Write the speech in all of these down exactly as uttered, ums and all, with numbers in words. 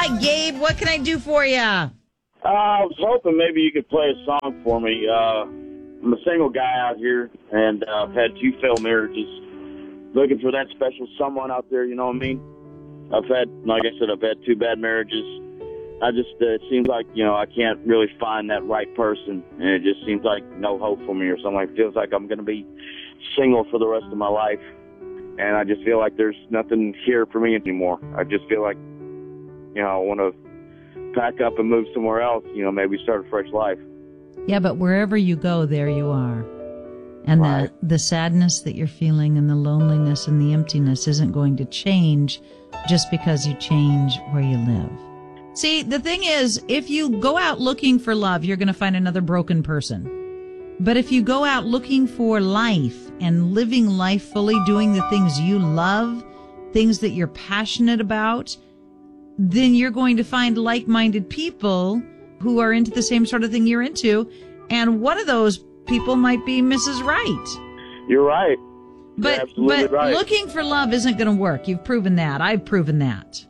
Hi, Gabe. What can I do for you? Uh, I was hoping maybe you could play a song for me. Uh, I'm a single guy out here, and uh, I've had two failed marriages. Looking for that special someone out there, you know what I mean? I've had, like I said, I've had two bad marriages. I just, uh, it seems like, you know, I can't really find that right person, and it just seems like no hope for me or something. It feels like I'm going to be single for the rest of my life, and I just feel like there's nothing here for me anymore. I just feel like, you know, I want to pack up and move somewhere else, you know, maybe start a fresh life. Yeah, but wherever you go, there you are. And right. the, the sadness that you're feeling and the loneliness and the emptiness isn't going to change just because you change where you live. See, the thing is, if you go out looking for love, you're going to find another broken person. But if you go out looking for life and living life fully, doing the things you love, things that you're passionate about, then you're going to find like-minded people who are into the same sort of thing you're into. And one of those people might be Missus Right. You're right. But, you're absolutely but right. Looking for love isn't going to work. You've proven that. I've proven that.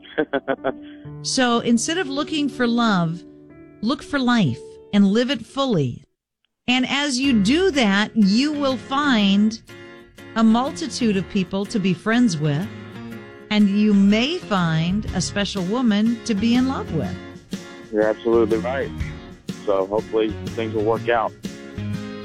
So instead of looking for love, look for life and live it fully. And as you do that, you will find a multitude of people to be friends with, and you may find a special woman to be in love with. You're absolutely right. So hopefully things will work out.